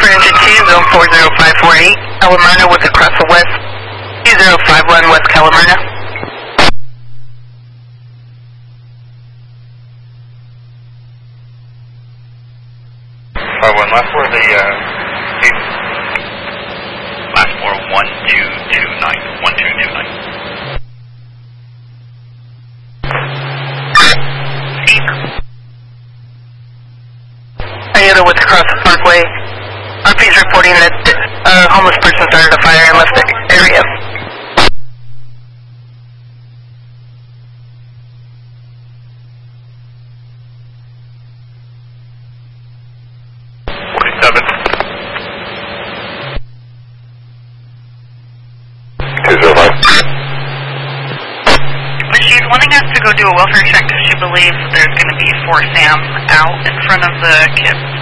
for engine 2, zone 40548. Calamerna was across the west. 2051 West Calamerna. 51 last for the last for 1229. 1229. Iota was across the parkway. RP's reporting that a homeless person started a fire and left the area. She's wanting us to go do a welfare check because she believes there's going to be 4 SAM out in front of the kid.